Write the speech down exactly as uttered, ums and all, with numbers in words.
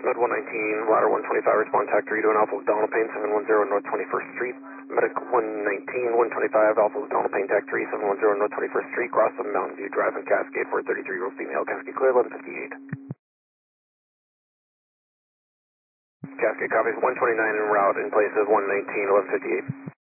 Med one nineteen, ladder one twenty-five, respond tech three to an Alpha Donald Payne, seven one zero North twenty-first Street. Medic one nineteen, one twenty-five, Alpha Donald Payne, tech three, seven one zero North twenty-first Street, cross the Mountain View Drive and Cascade for a thirty-three-year-old female, Cascade clear, eleven fifty-eight. Cascade copies one twenty-nine en route in place of one nineteen, eleven fifty-eight.